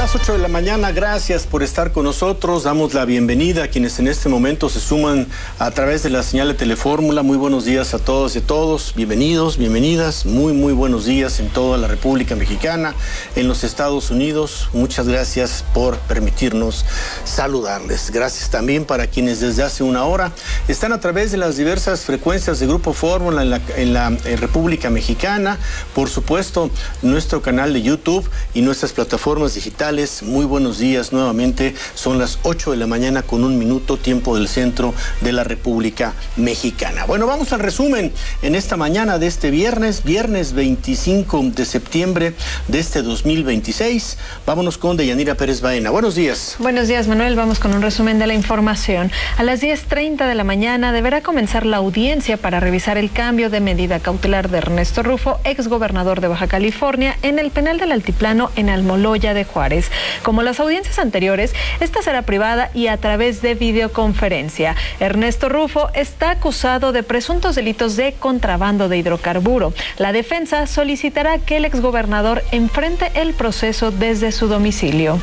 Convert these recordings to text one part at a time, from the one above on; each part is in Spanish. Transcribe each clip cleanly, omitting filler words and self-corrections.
Las 8 de la mañana, gracias por estar con nosotros. Damos la bienvenida a quienes en este momento se suman a través de la señal de Telefórmula. Muy buenos días a todos y a todos. Bienvenidos, bienvenidas. Muy buenos días en toda la República Mexicana, en los Estados Unidos. Muchas gracias por permitirnos saludarles. Gracias también para quienes desde hace una hora están a través de las diversas frecuencias de Grupo Fórmula en la República Mexicana. Por supuesto, nuestro canal de YouTube y nuestras plataformas digitales. Muy buenos días nuevamente. Son las 8 de la mañana con 1 minuto, tiempo del centro de la República Mexicana. Bueno, vamos al resumen en esta mañana de este viernes 25 de septiembre de este 2026. Vámonos con Deyanira Pérez Baena. Buenos días. Buenos días, Manuel. Vamos con un resumen de la información. A las 10:30 de la mañana deberá comenzar la audiencia para revisar el cambio de medida cautelar de Ernesto Rufo, exgobernador de Baja California, en el penal del Altiplano en Almoloya de Juárez. Como las audiencias anteriores, esta será privada y a través de videoconferencia. Ernesto Rufo está acusado de presuntos delitos de contrabando de hidrocarburo. La defensa solicitará que el exgobernador enfrente el proceso desde su domicilio.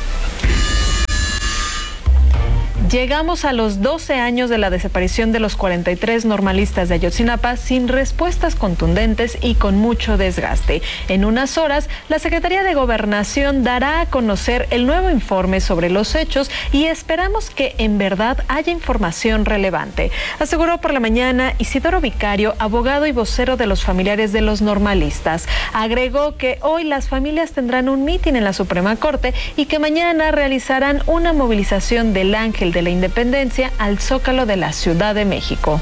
Llegamos a los 12 años de la desaparición de los 43 normalistas de Ayotzinapa sin respuestas contundentes y con mucho desgaste. En unas horas, la Secretaría de Gobernación dará a conocer el nuevo informe sobre los hechos y esperamos que en verdad haya información relevante, aseguró por la mañana Isidoro Vicario, abogado y vocero de los familiares de los normalistas. Agregó que hoy las familias tendrán un mitin en la Suprema Corte y que mañana realizarán una movilización del Ángel de la Independencia al Zócalo de la Ciudad de México.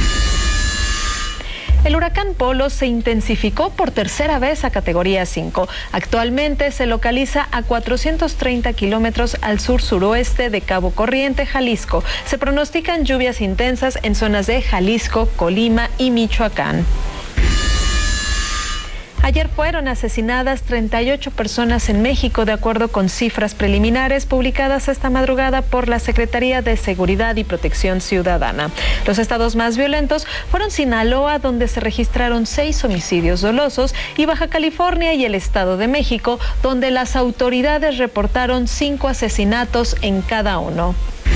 El huracán Polo se intensificó por tercera vez a categoría 5. Actualmente se localiza a 430 kilómetros al sur-suroeste de Cabo Corriente, Jalisco. Se pronostican lluvias intensas en zonas de Jalisco, Colima y Michoacán. Ayer fueron asesinadas 38 personas en México, de acuerdo con cifras preliminares publicadas esta madrugada por la Secretaría de Seguridad y Protección Ciudadana. Los estados más violentos fueron Sinaloa, donde se registraron 6 homicidios dolosos, y Baja California y el Estado de México, donde las autoridades reportaron 5 asesinatos en cada uno.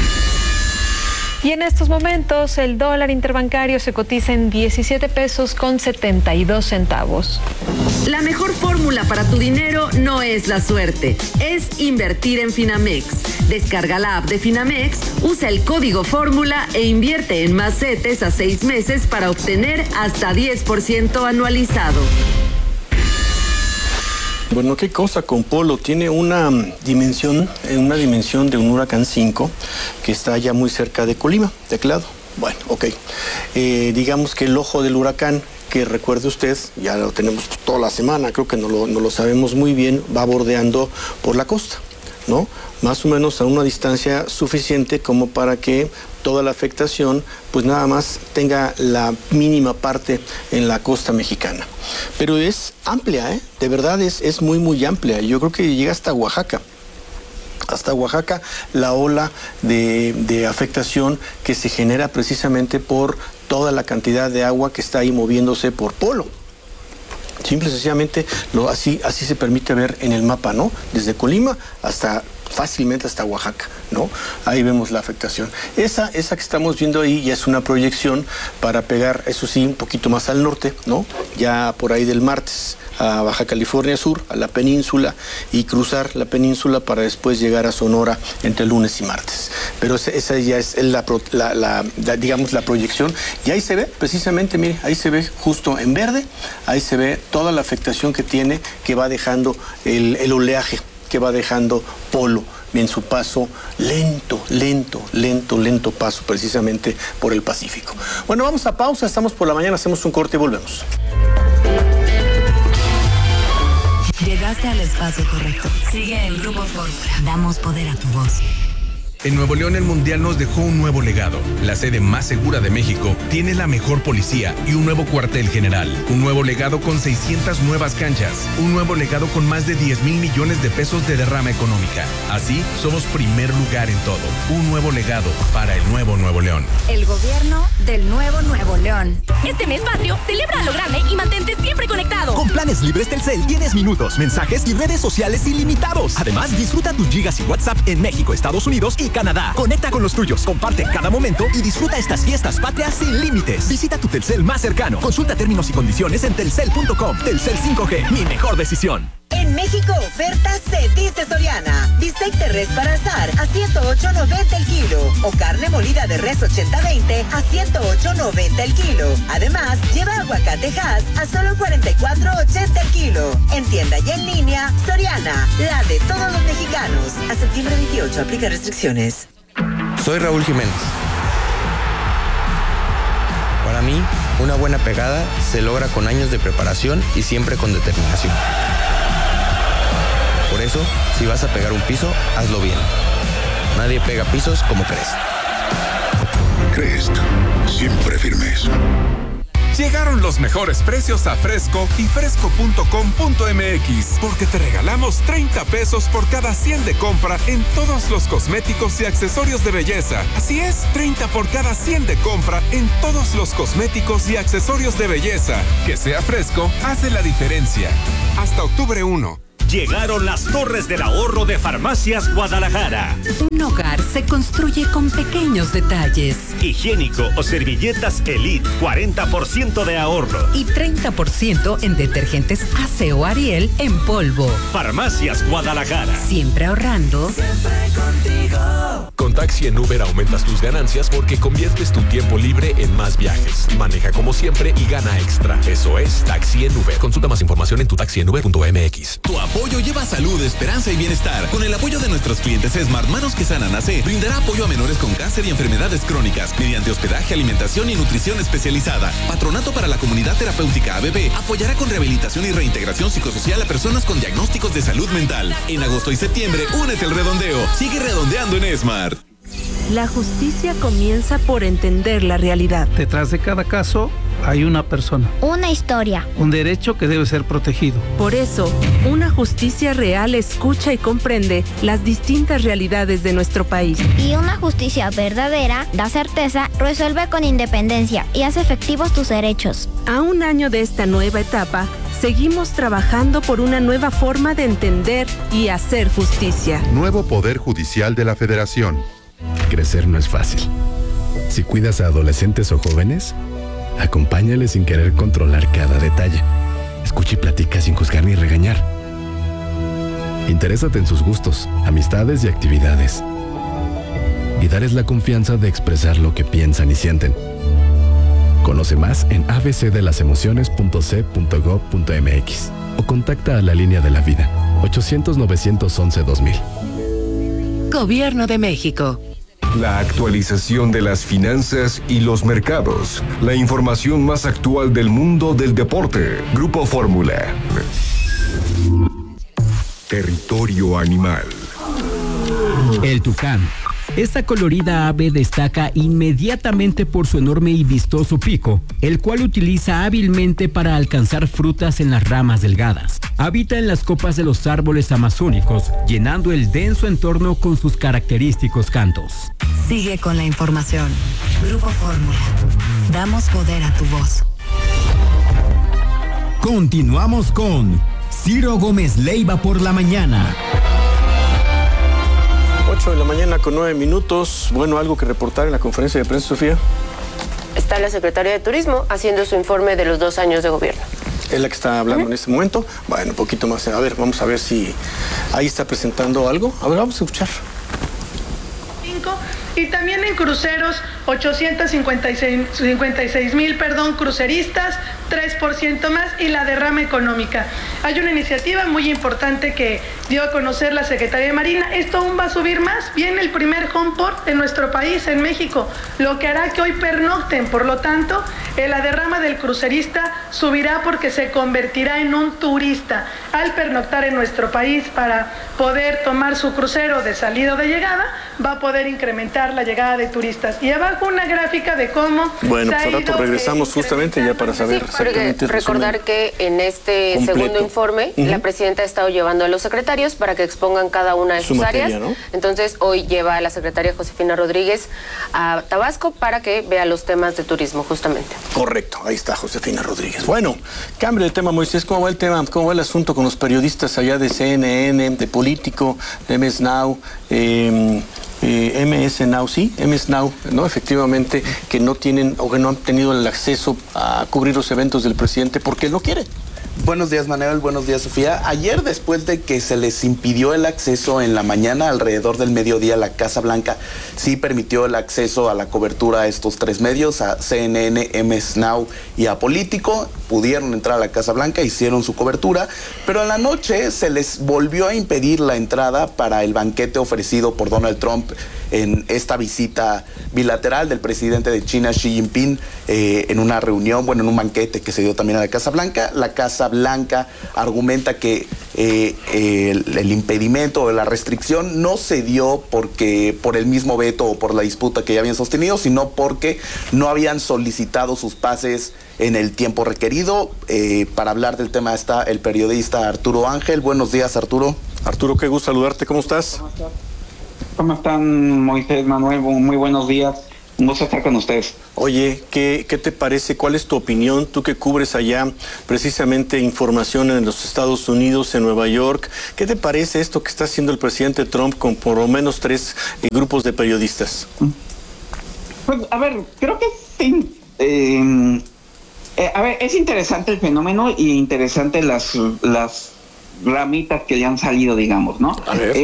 Y en estos momentos el dólar interbancario se cotiza en 17 pesos con 72 centavos. La mejor fórmula para tu dinero no es la suerte, es invertir en Finamex. Descarga la app de Finamex, usa el código fórmula e invierte en más CETES a 6 meses para obtener hasta 10% anualizado. Bueno, qué cosa con Polo. Tiene una dimensión de un huracán 5 que está ya muy cerca de Colima, teclado. Bueno, ok. Digamos que el ojo del huracán, que recuerde usted, ya lo tenemos toda la semana, creo que no lo sabemos muy bien, va bordeando por la costa, ¿no? Más o menos a una distancia suficiente como para que toda la afectación pues nada más tenga la mínima parte en la costa mexicana. Pero es amplia, de verdad es muy amplia. Yo creo que llega hasta Oaxaca. Hasta Oaxaca la ola de afectación que se genera precisamente por toda la cantidad de agua que está ahí moviéndose por Polo. Simple y sencillamente así se permite ver en el mapa, ¿no? Desde Colima fácilmente hasta Oaxaca, ¿no? Ahí vemos la afectación. Esa que estamos viendo ahí ya es una proyección para pegar, eso sí, un poquito más al norte, ¿no? Ya por ahí del martes a Baja California Sur, a la península, y cruzar la península para después llegar a Sonora entre lunes y martes. Pero esa ya es digamos, la proyección. Y ahí se ve, precisamente, mire, ahí se ve justo en verde, ahí se ve toda la afectación que tiene, que va dejando el oleaje, que va dejando Polo en su paso lento paso precisamente por el Pacífico. Bueno, vamos a pausa, estamos por la mañana, hacemos un corte y volvemos. Llegaste al espacio correcto. Sigue el Grupo Fórmula. Damos poder a tu voz. En Nuevo León el Mundial nos dejó un nuevo legado. La sede más segura de México tiene la mejor policía y un nuevo cuartel general. Un nuevo legado con 600 nuevas canchas. Un nuevo legado con más de 10,000 millones de pesos de derrama económica. Así, somos primer lugar en todo. Un nuevo legado para el nuevo Nuevo León. El gobierno del nuevo Nuevo León. Este mes patrio, celebra a lo grande y mantente siempre conectado. Con planes libres Telcel tienes minutos, mensajes y redes sociales ilimitados. Además, disfruta tus gigas y WhatsApp en México, Estados Unidos y Canadá. Conecta con los tuyos, comparte cada momento y disfruta estas fiestas patrias sin límites. Visita tu Telcel más cercano. Consulta términos y condiciones en telcel.com. Telcel 5G, mi mejor decisión. En México, ofertas se dice Soriana. Bistec de res para asar a $108.90 el kilo. O carne molida de res 80-20 a $108.90 el kilo. Además, lleva aguacate Hass a solo $44.80 el kilo. En tienda y en línea, Soriana, la de todos los mexicanos. A septiembre 28, aplica restricciones. Soy Raúl Jiménez. Para mí, una buena pegada se logra con años de preparación y siempre con determinación. Por eso, si vas a pegar un piso, hazlo bien. Nadie pega pisos como Crest. Crest, siempre firmes. Llegaron los mejores precios a Fresco y fresco.com.mx, porque te regalamos 30 pesos por cada 100 de compra en todos los cosméticos y accesorios de belleza. Así es, 30 por cada 100 de compra en todos los cosméticos y accesorios de belleza. Que sea Fresco, hace la diferencia. Hasta octubre 1. Llegaron las Torres del Ahorro de Farmacias Guadalajara. Un hogar se construye con pequeños detalles. Higiénico o servilletas Elite, 40% de ahorro. Y 30% en detergentes Aseo Ariel en polvo. Farmacias Guadalajara. Siempre ahorrando. Siempre contigo. Con Taxi en Uber aumentas tus ganancias porque conviertes tu tiempo libre en más viajes. Maneja como siempre y gana extra. Eso es Taxi en Uber. Consulta más información en tutaxienuber.mx. Tu apoyo lleva salud, esperanza y bienestar. Con el apoyo de nuestros clientes Smart, Manos que Sanan AC brindará apoyo a menores con cáncer y enfermedades crónicas mediante hospedaje, alimentación y nutrición especializada. Patronato para la Comunidad Terapéutica ABB apoyará con rehabilitación y reintegración psicosocial a personas con diagnósticos de salud mental. En agosto y septiembre, únete al redondeo. Sigue redondeando en Smart. La justicia comienza por entender la realidad. Detrás de cada caso hay una persona. Una historia. Un derecho que debe ser protegido. Por eso, una justicia real escucha y comprende las distintas realidades de nuestro país. Y una justicia verdadera da certeza, resuelve con independencia y hace efectivos tus derechos. A un año de esta nueva etapa, seguimos trabajando por una nueva forma de entender y hacer justicia. Nuevo Poder Judicial de la Federación. Crecer no es fácil. Si cuidas a adolescentes o jóvenes, acompáñales sin querer controlar cada detalle. Escucha y platica sin juzgar ni regañar. Interésate en sus gustos, amistades y actividades. Y darles la confianza de expresar lo que piensan y sienten. Conoce más en abcdelasemociones.c.gov.mx o contacta a la Línea de la Vida, 800-911-2000. Gobierno de México. La actualización de las finanzas y los mercados. La información más actual del mundo del deporte. Grupo Fórmula. Territorio animal. El tucán. Esta colorida ave destaca inmediatamente por su enorme y vistoso pico, el cual utiliza hábilmente para alcanzar frutas en las ramas delgadas. Habita en las copas de los árboles amazónicos, llenando el denso entorno con sus característicos cantos. Sigue con la información. Grupo Fórmula. Damos poder a tu voz. Continuamos con Ciro Gómez Leiva por la mañana. 8 de la mañana con 9 minutos. Bueno, algo que reportar en la conferencia de prensa, Sofía. Está la Secretaría de Turismo haciendo su informe de los 2 años de gobierno. Es la que está hablando en este momento. Bueno, un poquito más. A ver, vamos a ver si ahí está presentando algo. A ver, vamos a escuchar. y también en cruceros 856,000 cruceristas, 3% más, y la derrama económica. Hay una iniciativa muy importante que dio a conocer la Secretaría de Marina. Esto aún va a subir más. Viene el primer home port en nuestro país, en México, lo que hará que hoy pernocten. Por lo tanto, la derrama del crucerista subirá porque se convertirá en un turista. Al pernoctar en nuestro país para poder tomar su crucero de salida o de llegada, va a poder incrementar la llegada de turistas. Y abajo una gráfica de cómo... Bueno, pues al rato regresamos justamente ya para saber... Recordar que en este segundo informe, la presidenta ha estado llevando a los secretarios para que expongan cada una de sus áreas, ¿no? Entonces, hoy lleva a la secretaria Josefina Rodríguez a Tabasco para que vea los temas de turismo, justamente. Correcto, ahí está Josefina Rodríguez. Bueno, cambio de tema, Moisés. ¿Cómo va el tema? ¿Cómo va el asunto con los periodistas allá de CNN, de Político, de MS Now? MS Now, sí, MS Now, ¿no? Efectivamente, que no tienen o que no han tenido el acceso a cubrir los eventos del presidente porque él no quiere. Buenos días, Manuel. Buenos días, Sofía. Ayer, después de que se les impidió el acceso en la mañana, alrededor del mediodía, la Casa Blanca sí permitió el acceso a la cobertura a estos tres medios, a CNN, MS Now y a Político. Pudieron entrar a la Casa Blanca, hicieron su cobertura, pero en la noche se les volvió a impedir la entrada para el banquete ofrecido por Donald Trump en esta visita bilateral del presidente de China, Xi Jinping, en una reunión, en un banquete que se dio también a la Casa Blanca. La Casa Blanca argumenta que el impedimento o la restricción no se dio por el mismo veto o por la disputa que ya habían sostenido, sino porque no habían solicitado sus pases en el tiempo requerido. Para hablar del tema está el periodista Arturo Ángel. Buenos días, Arturo. Arturo, qué gusto saludarte. ¿Cómo estás? ¿Cómo están, Moisés, Manuel? Muy buenos días. Un gusto estar con ustedes. Oye, ¿qué te parece? ¿Cuál es tu opinión? Tú que cubres allá precisamente información en los Estados Unidos, en Nueva York. ¿Qué te parece esto que está haciendo el presidente Trump con por lo menos 3 grupos de periodistas? Pues, a ver, creo que sí. Es interesante el fenómeno y interesante las ramitas que le han salido, digamos, ¿no?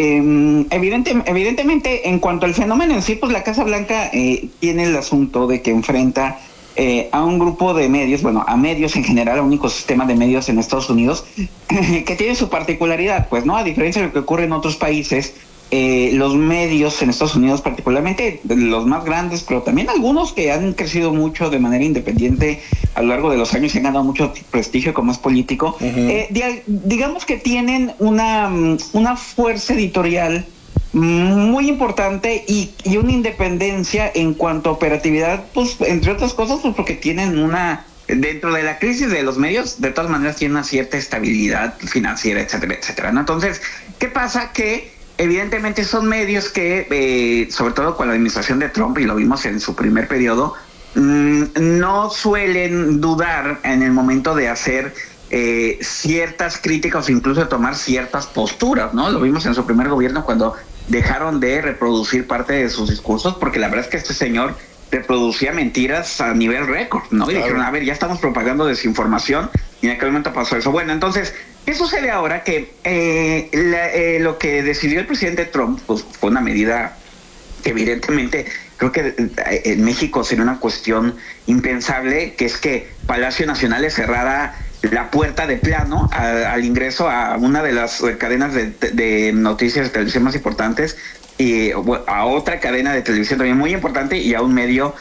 Evidentemente, en cuanto al fenómeno en sí, pues la Casa Blanca tiene el asunto de que enfrenta a un grupo de medios, a medios en general, a un ecosistema de medios en Estados Unidos, que tiene su particularidad, pues, ¿no? A diferencia de lo que ocurre en otros países, los medios en Estados Unidos, particularmente los más grandes, pero también algunos que han crecido mucho de manera independiente a lo largo de los años y han ganado mucho prestigio, como es Político, digamos que tienen una fuerza editorial muy importante y una independencia en cuanto a operatividad, pues entre otras cosas, pues porque tienen dentro de la crisis de los medios, de todas maneras tienen una cierta estabilidad financiera, etcétera, etcétera, ¿no? Entonces, ¿qué pasa? Que evidentemente son medios que, sobre todo con la administración de Trump, y lo vimos en su primer periodo, no suelen dudar en el momento de hacer ciertas críticas o incluso de tomar ciertas posturas, ¿no? Lo vimos en su primer gobierno cuando dejaron de reproducir parte de sus discursos, porque la verdad es que este señor reproducía mentiras a nivel récord, ¿no? Y dijeron, a ver, ya estamos propagando desinformación, y en aquel momento pasó eso. Bueno, entonces, ¿qué sucede ahora? Que lo que decidió el presidente Trump, pues, fue una medida que evidentemente creo que en México sería una cuestión impensable, que es que Palacio Nacional le cerrara la puerta de plano al ingreso a una de las cadenas de noticias de televisión más importantes, y a otra cadena de televisión también muy importante, y a un medio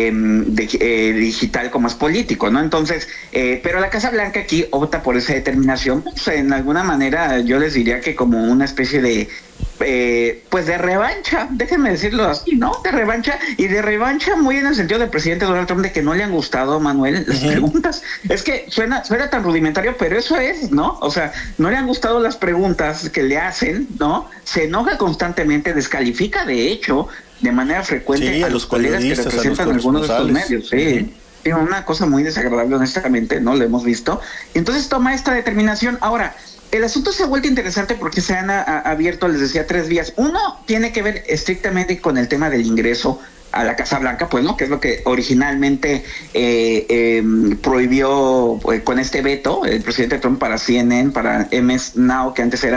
digital como es Político, ¿no? Entonces, pero la Casa Blanca aquí opta por esa determinación, pues en alguna manera yo les diría que como una especie de pues de revancha, déjenme decirlo así, ¿no? De revancha muy en el sentido del presidente Donald Trump, de que no le han gustado, Manuel, las preguntas. Es que suena tan rudimentario, pero eso es, ¿no? O sea, no le han gustado las preguntas que le hacen, ¿no? Se enoja constantemente, descalifica de hecho de manera frecuente a los colegas que representan algunos de estos medios, sí. Una cosa muy desagradable, honestamente, ¿no? Lo hemos visto. Entonces toma esta determinación. Ahora, el asunto se ha vuelto interesante porque se han abierto, les decía, 3 vías. Uno tiene que ver estrictamente con el tema del ingreso a la Casa Blanca, pues, ¿no? Que es lo que originalmente prohibió con este veto el presidente Trump para CNN, para MS Now, que antes era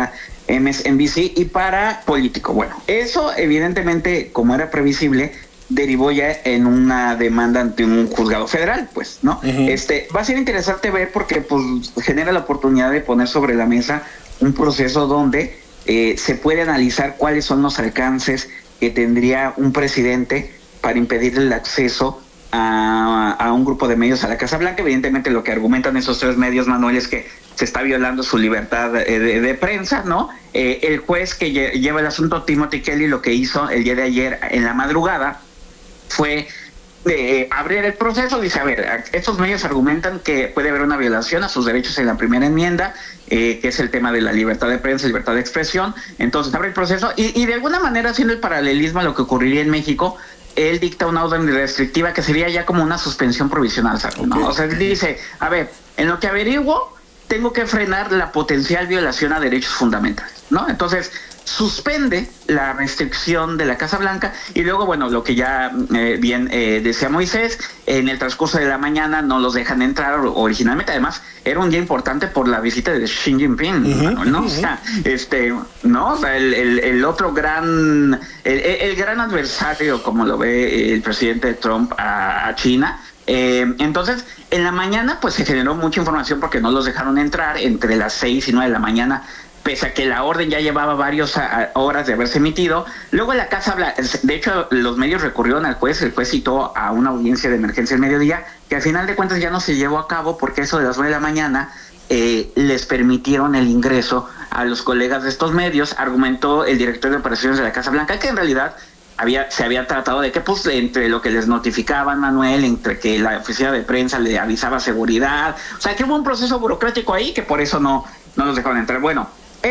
MSNBC y para Político. Bueno, eso evidentemente, como era previsible, derivó ya en una demanda ante un juzgado federal, pues, ¿no? Va a ser interesante ver porque pues genera la oportunidad de poner sobre la mesa un proceso donde se puede analizar cuáles son los alcances que tendría un presidente para impedir el acceso a un grupo de medios a la Casa Blanca. Evidentemente lo que argumentan esos 3 medios, Manuel, es que se está violando su libertad de prensa, ¿no? El juez que lleva el asunto, Timothy Kelly, lo que hizo el día de ayer en la madrugada fue abrir el proceso. Dice, a ver, estos medios argumentan que puede haber una violación a sus derechos en la primera enmienda, que es el tema de la libertad de prensa, libertad de expresión. Entonces abre el proceso y de alguna manera, haciendo el paralelismo a lo que ocurriría en México, él dicta una orden restrictiva que sería ya como una suspensión provisional, ¿sabes? ¿No? O sea, él dice, a ver, en lo que averiguo, tengo que frenar la potencial violación a derechos fundamentales, ¿no? Entonces, suspende la restricción de la Casa Blanca y luego, bueno, lo que ya bien decía Moisés, en el transcurso de la mañana no los dejan entrar originalmente. Además, era un día importante por la visita de Xi Jinping, ¿no? O sea, ¿no? O sea, el otro gran, el gran adversario, como lo ve el presidente Trump a China. Entonces, en la mañana, pues se generó mucha información porque no los dejaron entrar entre las 6 y 9 de la mañana, pese a que la orden ya llevaba varias horas de haberse emitido. Luego la Casa Blanca, de hecho, los medios recurrieron al juez, el juez citó a una audiencia de emergencia al mediodía, que al final de cuentas ya no se llevó a cabo porque eso de las 9 de la mañana les permitieron el ingreso a los colegas de estos medios. Argumentó el director de operaciones de la Casa Blanca que en realidad se había tratado de que, pues, entre lo que les notificaban, Manuel, entre que la oficina de prensa le avisaba seguridad, o sea, que hubo un proceso burocrático ahí que por eso no los dejaron entrar. Bueno,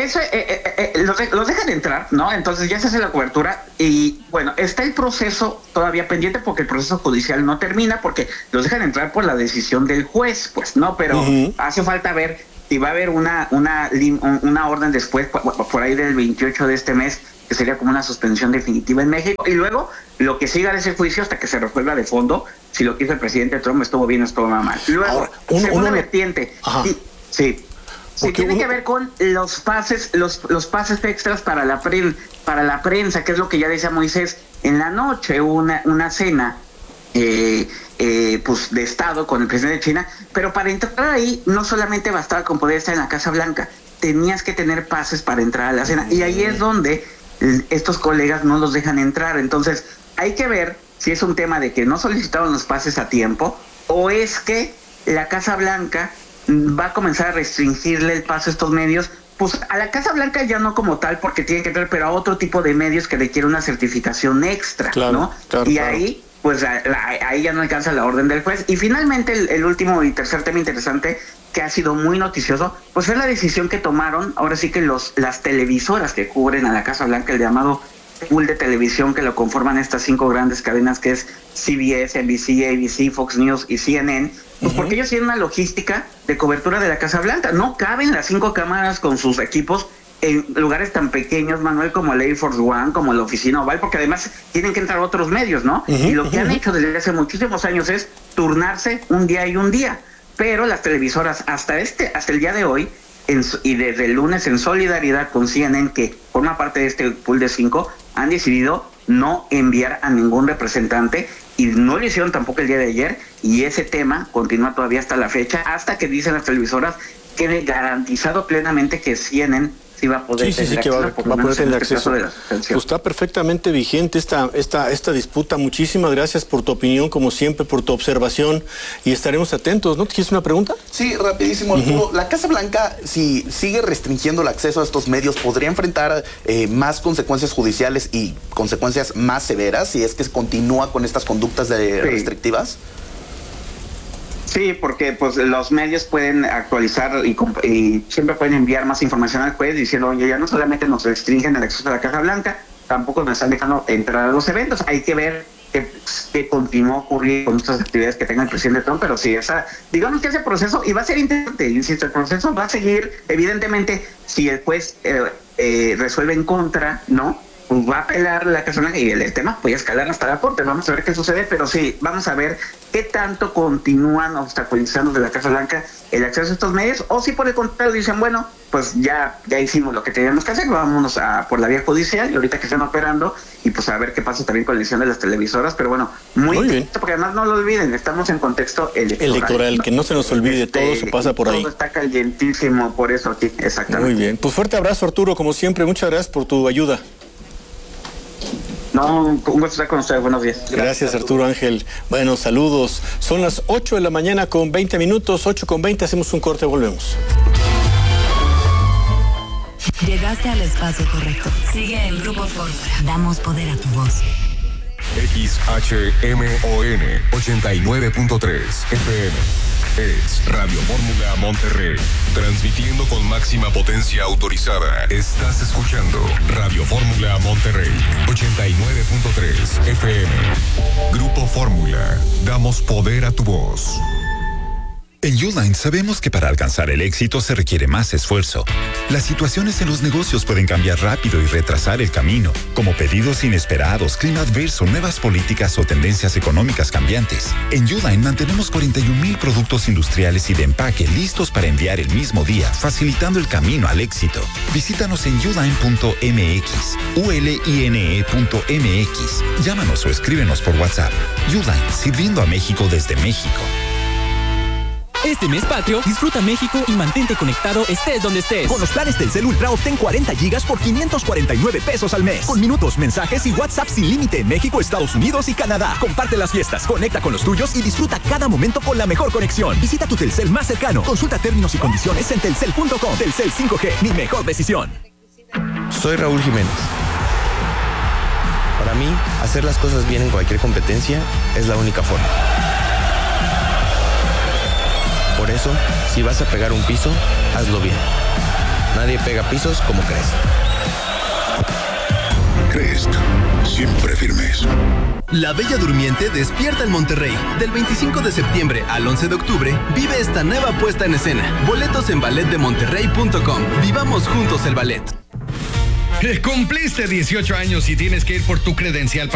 los dejan entrar, ¿no? Entonces ya se hace la cobertura y, bueno, está el proceso todavía pendiente porque el proceso judicial no termina, porque los dejan entrar por la decisión del juez, pues, ¿no? Pero hace falta ver si va a haber una orden después, por ahí del 28 de este mes, que sería como una suspensión definitiva en México, y luego lo que siga de ese juicio hasta que se resuelva de fondo si lo que hizo el presidente Trump estuvo bien o estuvo mal. Luego, ahora, segunda vertiente, sí, tiene que ver con los pases extras para la prensa, que es lo que ya decía Moisés. En la noche hubo una cena pues de Estado con el presidente de China, pero para entrar ahí no solamente bastaba con poder estar en la Casa Blanca, tenías que tener pases para entrar a la cena, y ahí es donde estos colegas no los dejan entrar. Entonces hay que ver si es un tema de que no solicitaron los pases a tiempo, o es que la Casa Blanca va a comenzar a restringirle el paso a estos medios, pues a la Casa Blanca ya no como tal, porque tienen que entrar, pero a otro tipo de medios que requieren una certificación extra, ¿no? Y ahí, pues ahí ya no alcanza la orden del juez. Y finalmente el último y tercer tema interesante, que ha sido muy noticioso, pues es la decisión que tomaron, ahora sí que las televisoras que cubren a la Casa Blanca, el llamado pool de televisión que lo conforman estas 5 grandes cadenas, que es CBS, NBC, ABC, Fox News y CNN, pues porque ellos tienen una logística de cobertura de la Casa Blanca. No caben las 5 cámaras con sus equipos en lugares tan pequeños, Manuel, como el Air Force One, como la Oficina Oval, porque además tienen que entrar otros medios, ¿no? Y lo que han hecho desde hace muchísimos años es turnarse un día y un día. Pero las televisoras hasta el día de hoy, y desde el lunes, en solidaridad con CNN, que forma parte de este pool de 5, han decidido no enviar a ningún representante, y no lo hicieron tampoco el día de ayer, y ese tema continúa todavía hasta la fecha, hasta que dicen las televisoras quede garantizado plenamente que CNN sí va a poder tener acceso, va a poder tener acceso. Pues está perfectamente vigente esta disputa. Muchísimas gracias por tu opinión, como siempre, por tu observación, y estaremos atentos, ¿no? ¿Tienes una pregunta? Sí, rapidísimo, Arturo. La Casa Blanca, si sigue restringiendo el acceso a estos medios, ¿podría enfrentar más consecuencias judiciales y consecuencias más severas si es que continúa con estas conductas restrictivas? Sí, porque pues los medios pueden actualizar y siempre pueden enviar más información al juez diciendo, oye, ya no solamente nos restringen el acceso a la Casa Blanca, tampoco nos están dejando entrar a los eventos. Hay que ver qué continúa ocurriendo con estas actividades que tenga el presidente Trump, pero sí, digamos que ese proceso, y va a ser interesante, insisto, el proceso va a seguir, evidentemente, si el juez resuelve en contra, ¿no? pues va a apelar la Casa Blanca y el tema puede escalar hasta la Corte. Vamos a ver qué sucede, pero sí, vamos a ver qué tanto continúan obstaculizando de la Casa Blanca el acceso a estos medios, o si por el contrario dicen, bueno, pues ya hicimos lo que teníamos que hacer, vámonos por la vía judicial y ahorita que están operando y pues a ver qué pasa también con la elección de las televisoras, pero bueno, muy bien, porque además no lo olviden, estamos en contexto electoral, ¿no? Que no se nos olvide, todo se pasa por ahí. Todo está calientísimo, por eso aquí, exactamente. Muy bien, pues fuerte abrazo, Arturo, como siempre, muchas gracias por tu ayuda. No, un gusto estar con ustedes, buenos días. Gracias, Arturo Ángel. Bueno, saludos. Son las 8 de la mañana con 20 minutos, 8:20, hacemos un corte, volvemos. Llegaste al espacio correcto. Sigue en Grupo Fórmula. Damos poder a tu voz. XHMON 89.3 FM. Es Radio Fórmula Monterrey. Transmitiendo con máxima potencia autorizada. Estás escuchando Radio Fórmula Monterrey 89.3 FM. Grupo Fórmula. Damos poder a tu voz. En Uline sabemos que para alcanzar el éxito se requiere más esfuerzo. Las situaciones en los negocios pueden cambiar rápido y retrasar el camino, como pedidos inesperados, clima adverso, nuevas políticas o tendencias económicas cambiantes. En Uline mantenemos 41,000 productos industriales y de empaque listos para enviar el mismo día, facilitando el camino al éxito. Visítanos en uline.mx, uline.mx. Llámanos o escríbenos por WhatsApp. Uline, sirviendo a México desde México. Este mes patrio, disfruta México y mantente conectado estés donde estés. Con los planes Telcel Ultra obtén 40 gigas por 549 pesos al mes. Con minutos, mensajes y WhatsApp sin límite en México, Estados Unidos y Canadá. Comparte las fiestas, conecta con los tuyos y disfruta cada momento con la mejor conexión. Visita tu Telcel más cercano. Consulta términos y condiciones en telcel.com. Telcel 5G, mi mejor decisión. Soy Raúl Jiménez. Para mí, hacer las cosas bien en cualquier competencia es la única forma. Por eso, si vas a pegar un piso, hazlo bien. Nadie pega pisos como Crest. Crest, siempre firmes. La Bella Durmiente despierta en Monterrey. Del 25 de septiembre al 11 de octubre, vive esta nueva puesta en escena. Boletos en balletdemonterrey.com. Vivamos juntos el ballet. Cumpliste 18 años y tienes que ir por tu credencial